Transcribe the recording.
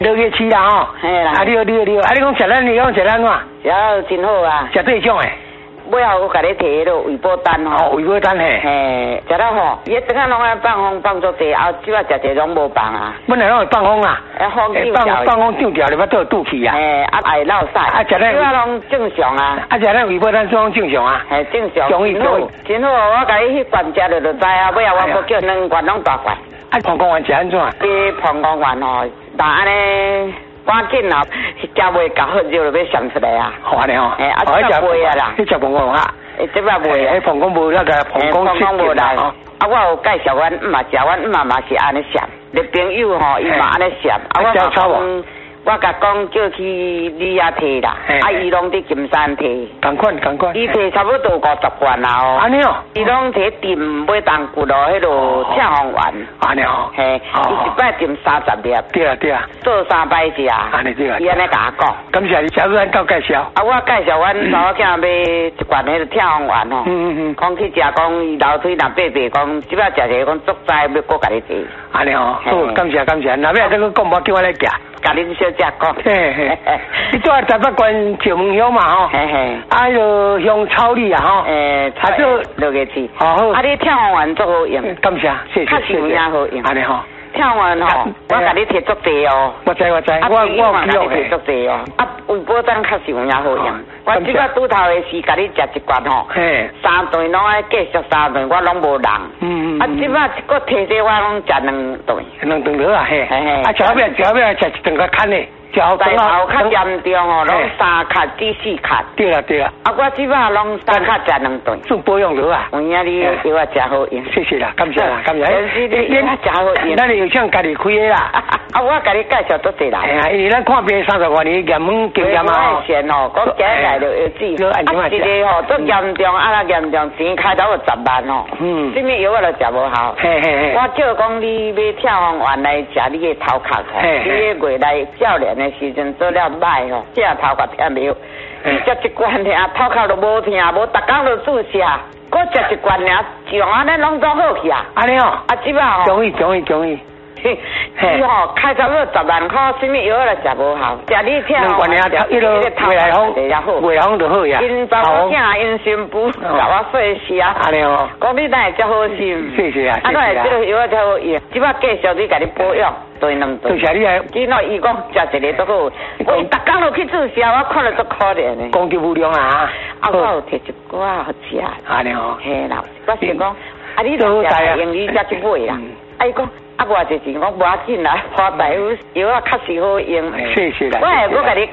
6月7啦吼。 嘿啦。 啊，你好，啊，你讲食咱，你讲食咱怎？ 食到真好啊。 食对种诶。 尾后我甲你摕迄个胃保丹吼。 胃保丹嘿。 嘿，食到吼，伊等下拢爱放风放足济，后即摆食者拢无放啊。 本来拢会放风啊。 风放风丢掉，你要倒肚脐啊。 爱落屎。啊， 食咱。 即摆拢正常啊。 啊，食咱胃保丹总正常啊。 嘿，正常。 真好， 真好，我甲你迄罐食了就知啊。尾后我搁叫2罐拢大罐。 啊，膀胱丸食安怎？ 啲膀胱丸吼，但安尼。赶紧啊，食袂够好，就要闪出来啊！ 好安尼吼， 啊，食袂啊啦， 你食膀胱啊？ 即摆袂啊， 膀胱无那个膀胱无来哦。啊，我有介绍阮嘛食，阮嘛是安尼食，你朋友吼伊嘛安尼食，啊我讲。我甲讲叫去你遐摕啦，啊伊拢伫金山摕， 同款。 伊摕差不多50罐啦哦。 安尼哦。 伊拢摕锭买当骨咯，迄落赤红丸。 安尼哦。 嘿，伊一摆锭30粒。 对啊。 做3摆食。 安尼对啊。 伊安尼甲我讲。 感谢你，下次咱够介绍。 啊，我介绍阮查某囝买一罐迄个赤红丸吼。讲去食，讲伊楼梯若爬，讲即摆食者讲足知要搁甲你摕。 安尼哦。好，感谢。若要再搁讲，无叫我来寄。 甲你小姐讲， 你住在台北县石门乡嘛吼，啊就乡草里啊吼， 啊就6月7， 好， 啊你跳完足好用， 感谢，谢谢， 确实有影好用， 安尼吼， 跳完吼，我甲你摕足济哦， 我知，我甲你摕足济哦，啊胃保丹确实有影好用，我即摆拄头的是甲你食一罐吼，3顿拢爱继续3顿，我拢无人，啊即摆搁摕这我拢食2顿 ，2顿好啊嘿，啊吃后壁食一顿较খা呢。 在头较严重哦，拢3卡至4卡。 对啦。 啊，我即摆拢3卡食2顿。 做保养好啊。 有影你药啊，食好用。 谢谢啦，感谢啦。 你药啊，食好用。 咱有像家己开的啦。 啊，我甲你介绍足济啦。 因为咱看病30块年，验风经验嘛。 先哦，我今日来就药剂。啊，一个吼足严重，啊那严重钱开刀就10万哦。什么药我都食无效。我叫讲你买跳红丸来食你的头壳吼，你个月来少年的时阵做了歹吼，这头壳疼袂，你食一罐尔头壳都无疼，无逐工都注射，搁食一罐尔，像安尼拢总好去啊。 安尼哦， 啊即摆吼， 中医。 伊吼开差不多10万块，什么药我都食无效，食你跳红丸，食迄个头壳胃风就好呀。 因查某囝因新妇甲我说是啊， 安尼哦， 讲你哪会遮好心， 谢谢啊， 啊，哪会这个药啊遮好用，即摆介绍你甲你保养。对2顿， 多谢你啊！ 见到伊讲食一个都好，我逐工都去注射，我看了足可怜的。 公斤无量啊！ 啊，我有摕一寡好食。 安尼哦。 嘿啦，我是讲，啊，你都食用伊才去买啦。啊，伊讲啊，偌济钱，我无要紧啦，花大夫药啊确实好用。 谢谢啦。 我甲你。